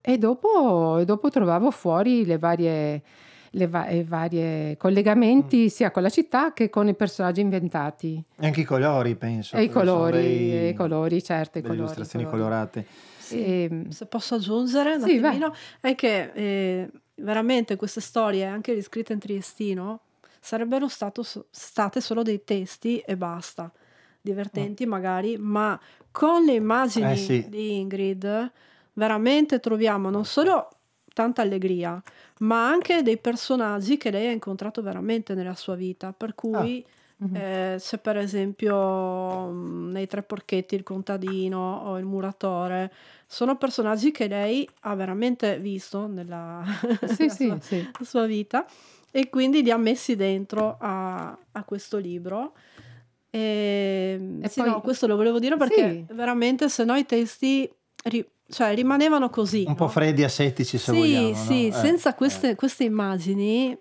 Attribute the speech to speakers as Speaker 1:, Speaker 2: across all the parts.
Speaker 1: E dopo trovavo fuori i varie collegamenti sia con la città che con i personaggi inventati.
Speaker 2: E anche i colori, penso,
Speaker 1: E i
Speaker 2: perché sono
Speaker 1: colori, certo, i
Speaker 2: delle
Speaker 1: colori, i
Speaker 2: illustrazioni
Speaker 1: colori.
Speaker 2: colorate.
Speaker 3: Sì,
Speaker 1: Ehm,
Speaker 3: se posso aggiungere un
Speaker 1: sì, vai.
Speaker 3: attimino, è che veramente queste storie, anche riscritte in triestino, sarebbero state solo dei testi e basta,
Speaker 2: Mm.
Speaker 3: divertenti magari, ma con le immagini
Speaker 2: Sì.
Speaker 3: di Ingrid veramente troviamo non solo tanta allegria, ma anche dei personaggi che lei ha incontrato veramente nella sua vita, per
Speaker 2: Ah,
Speaker 3: cui
Speaker 1: Mhm.
Speaker 3: c'è per esempio nei Tre Porchetti il contadino o il muratore, sono personaggi che lei ha veramente visto nella
Speaker 1: Sì,
Speaker 3: nella sua,
Speaker 1: sì, sì.
Speaker 3: sua vita, e quindi li ha messi dentro a questo libro.
Speaker 1: E
Speaker 3: Sì, no,
Speaker 1: poi,
Speaker 3: questo lo volevo dire perché
Speaker 1: sì,
Speaker 3: veramente se no i testi cioè, rimanevano così,
Speaker 2: un po'
Speaker 3: no?
Speaker 2: freddi asettici, se
Speaker 3: Sì,
Speaker 2: vogliamo,
Speaker 3: sì,
Speaker 2: no?
Speaker 3: senza queste immagini,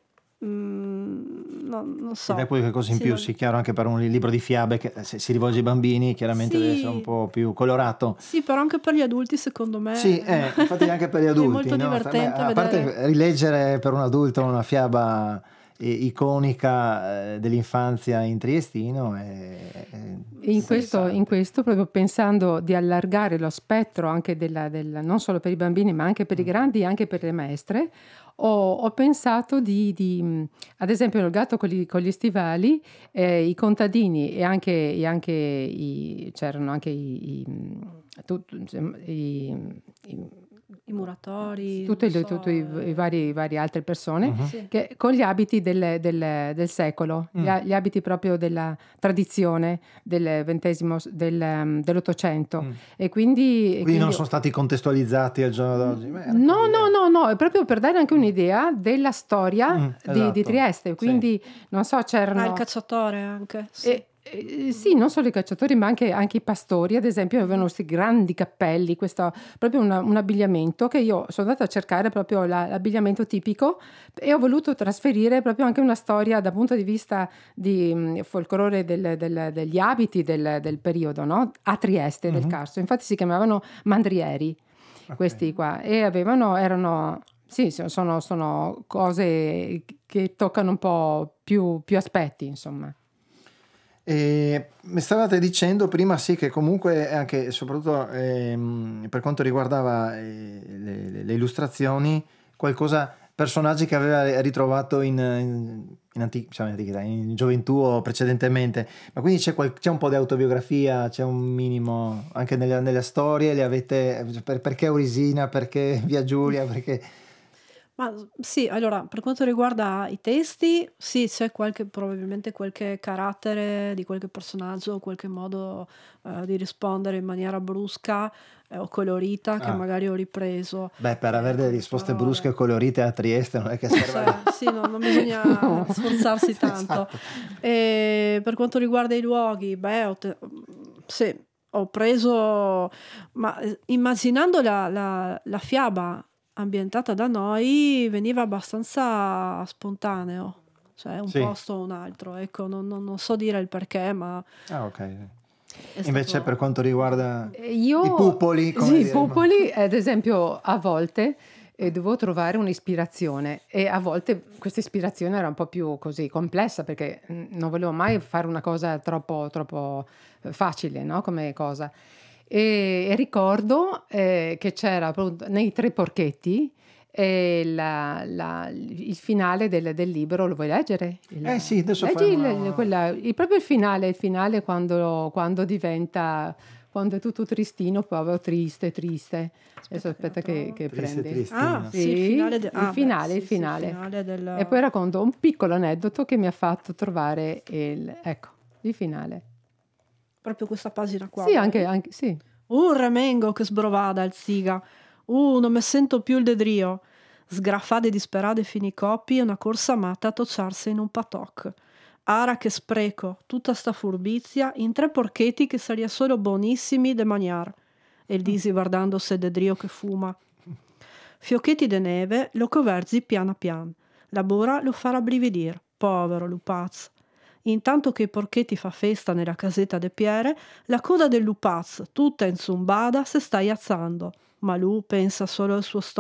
Speaker 3: non
Speaker 2: Ti dà
Speaker 3: so.
Speaker 2: qualcosa in
Speaker 3: Sì,
Speaker 2: più, sì, chiaro, anche per un libro di fiabe che se si rivolge ai bambini, chiaramente deve essere un
Speaker 3: sì,
Speaker 2: po' più colorato.
Speaker 3: sì, però anche per gli adulti secondo
Speaker 2: Sì,
Speaker 3: me
Speaker 2: infatti anche per gli
Speaker 3: è
Speaker 2: adulti,
Speaker 3: molto
Speaker 2: no? Beh,
Speaker 3: divertente
Speaker 2: a
Speaker 3: vedere.
Speaker 2: parte rileggere per un adulto una fiaba iconica dell'infanzia in triestino,
Speaker 1: in questo, in
Speaker 2: interessante.
Speaker 1: questo, proprio pensando di allargare lo spettro anche non solo per i bambini, ma anche per i
Speaker 2: Mm.
Speaker 1: grandi e anche per le maestre, ho pensato ad esempio nel gatto con gli stivali, i contadini c'erano anche insomma,
Speaker 3: I muratori,
Speaker 1: tutte,
Speaker 3: non
Speaker 1: tutte
Speaker 3: so,
Speaker 1: i vari altre persone
Speaker 2: Mhm.
Speaker 3: sì.
Speaker 1: che, con gli abiti del secolo,
Speaker 2: Mm.
Speaker 1: gli abiti proprio della tradizione del dell'Ottocento.
Speaker 2: Mm.
Speaker 1: E
Speaker 2: Quindi non
Speaker 1: quindi
Speaker 2: sono stati contestualizzati al giorno d'oggi. Beh, era anche
Speaker 1: no, no,
Speaker 2: un'idea.
Speaker 1: no, no, è proprio per dare anche
Speaker 2: Mm.
Speaker 1: un'idea della storia di
Speaker 2: Esatto,
Speaker 1: Trieste.
Speaker 2: sì.
Speaker 1: Quindi, non so,
Speaker 3: Ah, il
Speaker 1: c'erano.
Speaker 3: cacciatore anche, sì.
Speaker 1: Sì, non solo i cacciatori, ma anche i pastori, ad esempio, avevano questi grandi cappelli, questo, proprio un abbigliamento che io sono andata a cercare proprio l'abbigliamento tipico e ho voluto trasferire proprio anche una storia dal punto di vista di folklore degli abiti del periodo, no? A Trieste, del
Speaker 2: Mhm.
Speaker 1: Carso. Infatti si chiamavano mandrieri,
Speaker 2: Ok.
Speaker 1: questi qua, e erano, sì, sono cose che toccano un po' più aspetti, insomma.
Speaker 2: E mi stavate dicendo prima, sì, che comunque anche e soprattutto per quanto riguardava le illustrazioni, personaggi che aveva ritrovato diciamo in antichità, in gioventù o precedentemente, ma quindi c'è un po' di autobiografia, c'è un minimo anche nelle storie, le avete, perché Aurisina, perché Via Giulia, perché.
Speaker 3: Ma sì, allora, per quanto riguarda i testi, sì, c'è probabilmente qualche carattere di qualche personaggio, qualche modo di rispondere in maniera brusca o colorita che
Speaker 2: Ah,
Speaker 3: magari ho ripreso
Speaker 2: beh, per avere delle
Speaker 3: con le
Speaker 2: risposte brusche
Speaker 3: parole.
Speaker 2: e colorite a Trieste non è che serva.
Speaker 3: Cioè, sì, non bisogna
Speaker 1: No.
Speaker 3: sforzarsi tanto.
Speaker 2: Esatto.
Speaker 3: E per quanto riguarda i luoghi, beh, sì, ho preso, ma immaginando la fiaba ambientata da noi, veniva abbastanza spontaneo, cioè un
Speaker 2: Sì.
Speaker 3: posto o un altro. Ecco, non so dire il perché, ma
Speaker 2: Ah, ok.
Speaker 3: è
Speaker 2: Invece per
Speaker 3: stato
Speaker 2: quanto riguarda i
Speaker 1: Io,
Speaker 2: pupoli, come
Speaker 1: sì, i
Speaker 2: diremmo.
Speaker 1: popoli, ad esempio, a volte dovevo trovare un'ispirazione e a volte questa ispirazione era un po' più così complessa perché non volevo mai fare una cosa troppo facile, no? Come cosa. E ricordo che c'era appunto nei Tre Porchetti il finale del libro. Lo vuoi leggere?
Speaker 2: Sì, adesso
Speaker 1: Leggi
Speaker 2: faremo una.
Speaker 1: proprio il finale quando diventa, quando è tutto tristino, povero, triste, triste. Adesso
Speaker 3: aspetta che lo
Speaker 1: aspetta che,
Speaker 3: trovo.
Speaker 1: che
Speaker 2: Triste
Speaker 1: prendi.
Speaker 3: Ah,
Speaker 2: tristino.
Speaker 3: sì, il
Speaker 1: Sì,
Speaker 3: finale
Speaker 1: il
Speaker 3: beh,
Speaker 1: finale, il
Speaker 3: sì, sì, il
Speaker 1: finale.
Speaker 3: finale
Speaker 1: E
Speaker 3: del
Speaker 1: poi racconto un piccolo aneddoto che mi ha fatto trovare ecco, il finale.
Speaker 3: proprio questa pagina qua,
Speaker 1: Sì,
Speaker 3: vuoi?
Speaker 1: anche sì.
Speaker 3: Un remengo che sbrovada al ziga. Non me sento più il dedrio. Sgraffade disperate fini copi e una corsa matta a tocciarsi in un patoc. Ara che spreco, tutta sta furbizia, in tre porchetti che saria solo buonissimi de maniar. E il disi guardando se dedrio che fuma. Fiocchetti de neve lo coverzi piana pian. La bora lo farà brividir, povero lupaz. Intanto che i porchetti fa festa nella casetta de Pierre, la coda del lupaz, tutta inzumbada, se sta iazzando. Malù pensa solo al suo